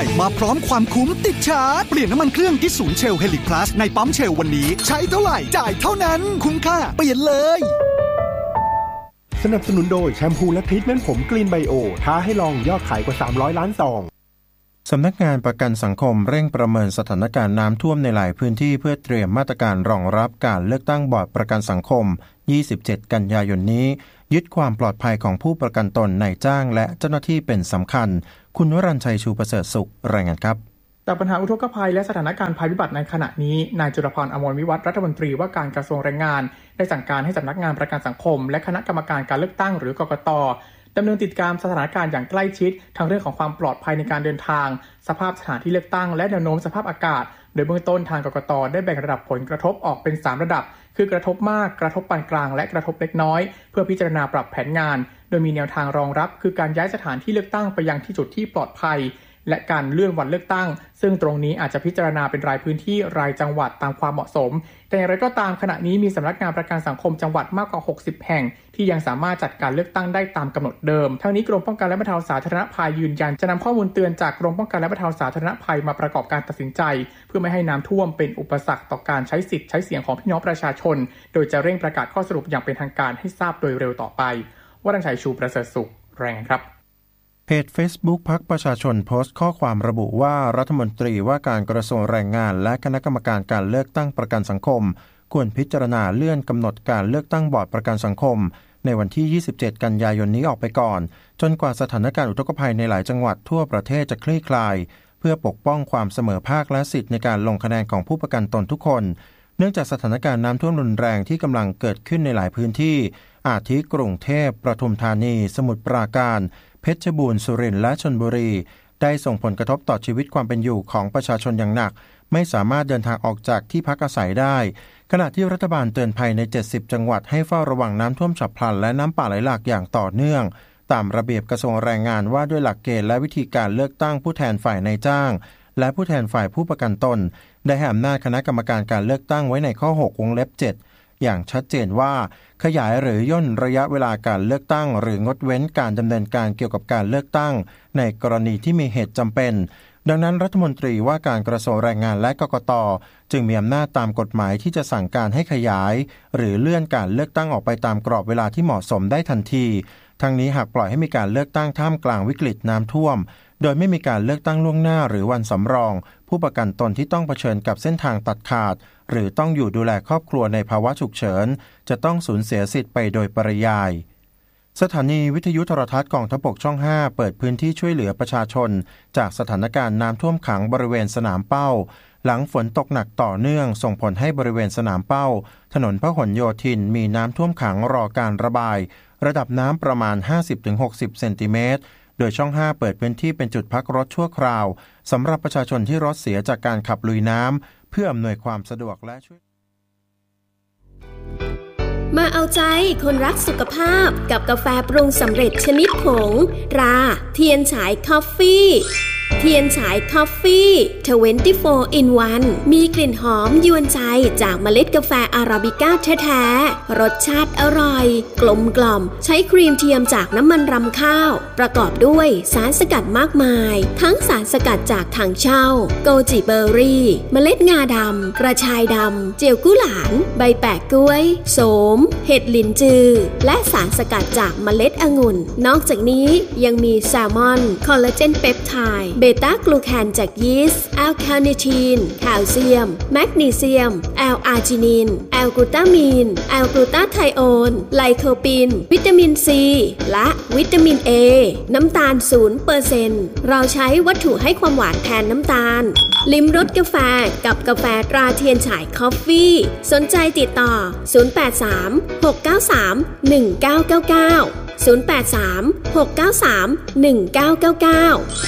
ม่มาพร้อมความคุ้มติดชาร์จเปลี่ยนน้ำมันเครื่องที่ศูนย์เชลเฮลิคลาสในปั๊มเชลวันนี้ใช้เท่าไหร่จ่ายเท่านั้นคุ้มค่าเปลี่ยนเลยสนับสนุนโดยแชมพูและทรีทเมนต์ผมกรีนไบโอท้าให้ลองยอดขายกว่า300ล้านซองสำนักงานประกันสังคมเร่งประเมินสถานการณ์น้ำท่วมในหลายพื้นที่เพื่อเตรียมมาตรการรองรับการเลือกตั้งบอร์ดประกันสังคม27กันยายนนี้ยึดความปลอดภัยของผู้ประกันตนนายจ้างและเจ้าหน้าที่เป็นสำคัญคุณวรัญชัยชูประเสริฐสุขรายงานครับจากปัญหาอุทกภัยและสถานการณ์ภัยพิบัติในขณะนี้นายจุลพร อมรวิวัฒน์รัฐมนตรีว่าการกระทรวงแรงงานได้สั่งการให้สำนักงานประกันสังคมและคณะกรรมการการเลือกตั้งหรือกกต.ดำเนินติดตามสถานการณ์อย่างใกล้ชิดทั้งเรื่องของความปลอดภัยในการเดินทางสภาพสถานที่เลือกตั้งและแนวโน้มสภาพอากาศโดยเบื้องต้นทางกกต.ได้แบ่งระดับผลกระทบออกเป็น3ระดับคือกระทบมากกระทบปานกลางและกระทบเล็กน้อยเพื่อพิจารณาปรับแผนงานโดยมีแนวทางรองรับคือการย้ายสถานที่เลือกตั้งไปยังที่จุดที่ปลอดภัยและการเลื่อนวันเลือกตั้งซึ่งตรงนี้อาจจะพิจารณาเป็นรายพื้นที่รายจังหวัดตามความเหมาะสมแต่อย่างไรก็ตามขณะนี้มีสำนักงานประกันสังคมจังหวัดมากกว่า60แห่งที่ยังสามารถจัดการเลือกตั้งได้ตามกำหนดเดิมทั้งนี้กรมป้องกันและบรรเทาสาธารณภัยยืนยันจะนำข้อมูลเตือนจากกรมป้องกันและบรรเทาสาธารณภัยมาประกอบการตัดสินใจเพื่อไม่ให้น้ำท่วมเป็นอุปสรรคต่อการใช้สิทธิ์ใช้เสียงของพี่น้องประชาชนโดยจะเร่งประกาศข้อสรุปอย่างเป็นทางการให้ทราบโดยเร็วต่อไปวรัญชัยชูประเสริฐสุขรายงานครับเพจ Facebook พรรคประชาชนโพสต์ข้อความระบุว่ารัฐมนตรีว่าการกระทรวงแรงงานและคณะกรรมการการเลือกตั้งประกันสังคมควรพิจารณาเลื่อนกำหนดการเลือกตั้งบอร์ดประกันสังคมในวันที่27กันยายนนี้ออกไปก่อนจนกว่าสถานการณ์อุทกภัยในหลายจังหวัดทั่วประเทศจะคลี่คลายเพื่อปกป้องความเสมอภาคและสิทธิในการลงคะแนนของผู้ประกันตนทุกคนเนื่องจากสถานการณ์น้ำท่วมรุนแรงที่กำลังเกิดขึ้นในหลายพื้นที่อาทิกรุงเทพปทุมธานีสมุทรปราการเพชรบูรณ์สุรินทร์และชลบุรีได้ส่งผลกระทบต่อชีวิตความเป็นอยู่ของประชาชนอย่างหนักไม่สามารถเดินทางออกจากที่พักอาศัยได้ขณะที่รัฐบาลเตือนภัยใน70จังหวัดให้เฝ้าระวังน้ำท่วมฉับพลันและน้ำป่าไหลหลากอย่างต่อเนื่องตามระเบียบกระทรวงแรงงานว่าด้วยหลักเกณฑ์และวิธีการเลือกตั้งผู้แทนฝ่ายนายจ้างและผู้แทนฝ่ายผู้ประกันตนได้ให้อำนาจคณะกรรมการการเลือกตั้งไว้ในข้อ6วงเล็บ7อย่างชัดเจนว่าขยายหรือย่นระยะเวลาการเลือกตั้งหรืองดเว้นการดำเนินการเกี่ยวกับการเลือกตั้งในกรณีที่มีเหตุจำเป็นดังนั้นรัฐมนตรีว่าการกระทรวงแรงงานและกกต.จึงมีอำนาจตามกฎหมายที่จะสั่งการให้ขยายหรือเลื่อนการเลือกตั้งออกไปตามกรอบเวลาที่เหมาะสมได้ทันทีทั้งนี้หากปล่อยให้มีการเลือกตั้งท่ามกลางวิกฤตน้ำท่วมโดยไม่มีการเลือกตั้งล่วงหน้าหรือวันสำรองผู้ประกันตนที่ต้องเผชิญกับเส้นทางตัดขาดหรือต้องอยู่ดูแลครอบครัวในภาวะฉุกเฉินจะต้องสูญเสียสิทธิ์ไปโดยปริยายสถานีวิทยุโทรทัศน์กองทัพบกช่อง5เปิดพื้นที่ช่วยเหลือประชาชนจากสถานการณ์น้ำท่วมขังบริเวณสนามเป้าหลังฝนตกหนักต่อเนื่องส่งผลให้บริเวณสนามเป้าถนนพหลโยธินมีน้ำท่วมขังรอการระบายระดับน้ำประมาณ 50-60 เซนติเมตรโดยช่อง5เปิดพื้นที่เป็นจุดพักรถชั่วคราวสำหรับประชาชนที่รถเสียจากการขับลุยน้ำเพื่ออำนวยความสะดวกและช่วยมาเอาใจคนรักสุขภาพกับกาแฟปรุงสำเร็จชนิดผงตราเทียนฉายคอฟฟี่เทียนฉายคอฟฟี่24 in 1มีกลิ่นหอมยวนใจจากเมล็ดกาแฟอาราบิก้าแท้ๆรสชาติอร่อยกลมกล่อมใช้ครีมเทียมจากน้ำมันรำข้าวประกอบด้วยสารสกัดมากมายทั้งสารสกัดจากถังเช่าโกจิเบอร์รี่เมล็ดงาดำกระชายดำเจียวกุหลานใบแปะกล้วยโสมเห็ดลินจือและสารสกัดจากเมล็ดองุ่นนอกจากนี้ยังมีแซลมอนคอลลาเจนเปปไทด์เบต้ากลูแคนจากยีสต์แอลคาเนทีนแคลเซียมแมกนีเซียมแอลอาร์จินินแอลกลูตามีนแอลกลูตาไทโอนไลโคปินวิตามินซีและวิตามินเอน้ำตาล 0% เราใช้วัตถุให้ความหวานแทนน้ำตาลลิ้มรสกาแฟกับกาแฟตราเทียนฉายคอฟฟี่สนใจติดต่อ083-693-1999 083-693-1999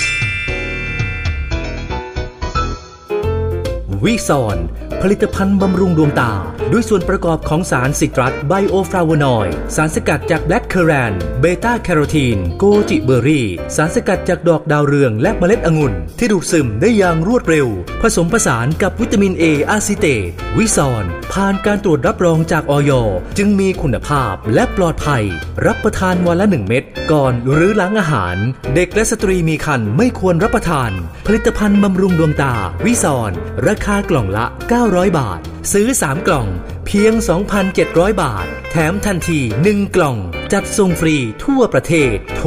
วิซอนผลิตภัณฑ์บำรุงดวงตาด้วยส่วนประกอบของสารซิตรัสไบโอฟลาโวนอยด์สารสกัดจากแบล็คเคอแรนเบต้าแคโรทีนโกจิเบอร์รี่สารสกัดจากดอกดาวเรืองและเมล็ดองุ่นที่ดูดซึมได้อย่างรวดเร็วผสมผสานกับวิตามิน A อะซิเตตวิซอนผ่านการตรวจรับรองจากอย.จึงมีคุณภาพและปลอดภัยรับประทานวันละ1 เม็ดก่อนหรือหลังอาหารเด็กและสตรีมีครรภ์ไม่ควรรับประทานผลิตภัณฑ์บำรุงดวงตาวิซอนราคากล่องละ900 บาทซื้อ3 กล่องเพียง 2,700 บาทแถมทันที1 กล่องจัดส่งฟรีทั่วประเทศโทร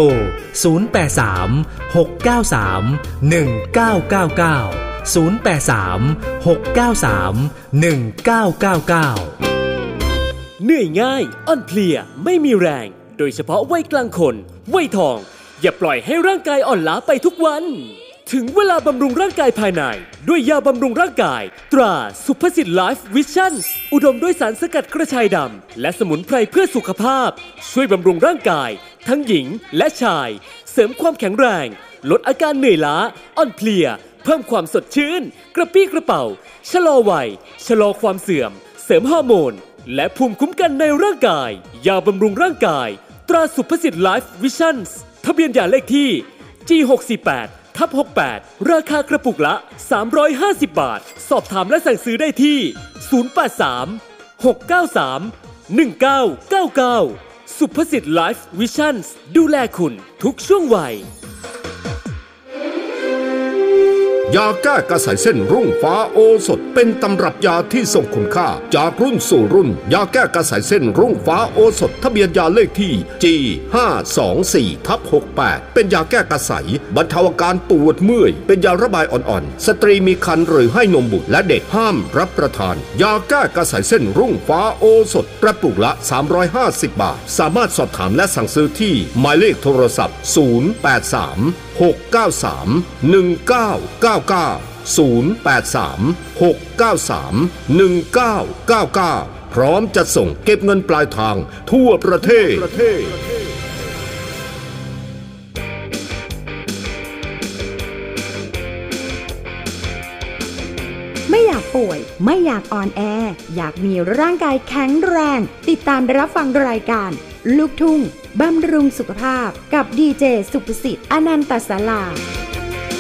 083-693-1999 เหนื่อยง่ายอ่อนเพลียไม่มีแรงโดยเฉพาะวัยกลางคนวัยทองอย่าปล่อยให้ร่างกายอ่อนล้าไปทุกวันถึงเวลาบำรุงร่างกายภายในด้วยยาบำรุงร่างกายตราสุภสิทธิ์ไลฟ์วิชั่นอุดมด้วยสารสกัดกระชายดำและสมุนไพรเพื่อสุขภาพช่วยบำรุงร่างกายทั้งหญิงและชายเสริมความแข็งแรงลดอาการเหนื่อยล้าอ่อนเพลียเพิ่มความสดชื่นกระปี้กระเป๋าชะลอวัยชะลอความเสื่อมเสริมฮอร์โมนและภูมิคุ้มกันในร่างกายยาบำรุงร่างกายตราสุภสิทธิ์ไลฟ์วิชั่นทะเบียนยาเลขที่ G648/68 ราคากระปุกละ350 บาทสอบถามและสั่งซื้อได้ที่083-693-1999สุภสิทธิ์ไลฟ์วิชั่นดูแลคุณทุกช่วงวัยยาแก้กระสายเส้นรุ่งฟ้าโอสถเป็นตำรับยาที่ทรงคุณค่าจากรุ่นสู่รุ่นยาแก้กระสายเส้นรุ่งฟ้าโอสถทะเบียนยาเลขที่ G524/68 เป็นยาแก้กระสายบรรเทาอาการปวดเมื่อยเป็นยาระบายอ่อนๆสตรีมีครรภ์หรือให้นมบุตรและเด็กห้ามรับประทานยาแก้กระสายเส้นรุ่งฟ้าโอสถกระปุกละ350 บาทสามารถสอบถามและสั่งซื้อที่หมายเลขโทรศัพท์083-693-1999 083-693-1999 พร้อมจัดส่งเก็บเงินปลายทางทั่วประเทศไม่อยากป่วยไม่อยากอ่อนแออยากมีร่างกายแข็งแรงติดตามรับฟังรายการลูกทุ่งบำรุงสุขภาพกับดีเจสุภสิทธิ์อนันตศาลา